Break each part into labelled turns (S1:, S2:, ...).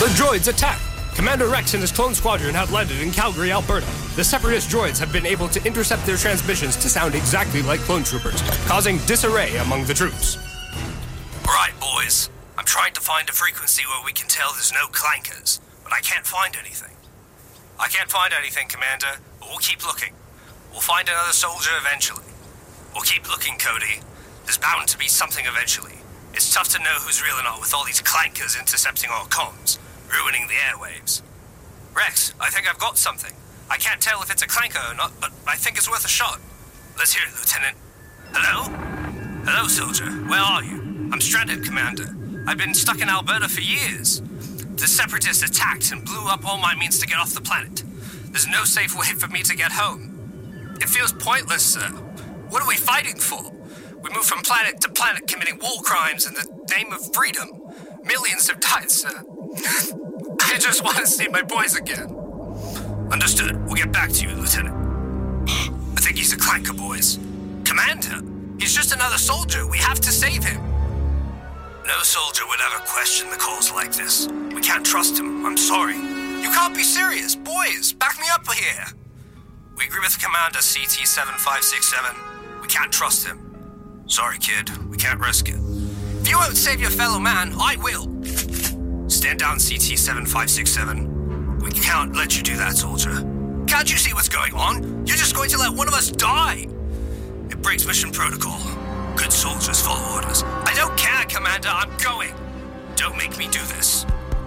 S1: The droids attack! Commander Rex and his clone squadron have landed in Calgary, Alberta. The Separatist droids have been able to intercept their transmissions to sound exactly like clone troopers, causing disarray among the troops.
S2: Alright, boys. I'm trying to find a frequency where we can tell there's no clankers, but I can't find anything. I can't find anything, Commander, but we'll keep looking. We'll find another soldier eventually. We'll keep looking, Cody. There's bound to be something eventually. It's tough to know who's real or not with all these clankers intercepting our comms, ruining the airwaves. Rex, I think I've got something. I can't tell if it's a clanker or not, but I think it's worth a shot. Let's hear it, Lieutenant. Hello? Hello, soldier. Where are you? I'm stranded, Commander. I've been stuck in Alberta for years. The Separatists attacked and blew up all my means to get off the planet. There's no safe way for me to get home. It feels pointless, sir. What are we fighting for? We move from planet to planet committing war crimes in the name of freedom. Millions have died, sir. I just want to see my boys again. Understood. We'll get back to you, Lieutenant. I think he's a clanker, boys. Commander, he's just another soldier. We have to save him. No soldier would ever question the calls like this. We can't trust him. I'm sorry. You can't be serious. Boys, back me up here. We agree with Commander CT-7567. We can't trust him. Sorry, kid. We can't risk it. If you won't save your fellow man, I will. Stand down, CT-7567. We can't let you do that, soldier. Can't you see what's going on? You're just going to let one of us die. It breaks mission protocol. Good soldiers follow orders. I don't care, Commander. I'm going. Don't make me do this.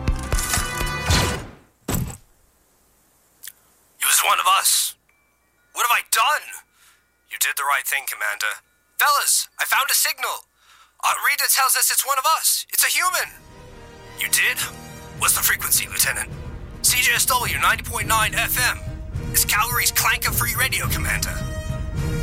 S2: He was one of us. What have I done? You did the right thing, Commander. Fellas, I found a signal. Our reader tells us it's one of us. It's a human. You did? What's the frequency, Lieutenant? CJSW 90.9 FM. It's Calgary's clanker-free radio, Commander.